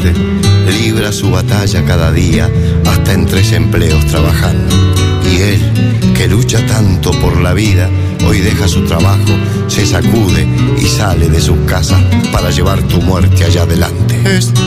muerte, libra su batalla cada día, hasta en 3 empleos trabajando. Y él, que lucha tanto por la vida, hoy deja su trabajo, se sacude y sale de sus casas para llevar tu muerte allá adelante.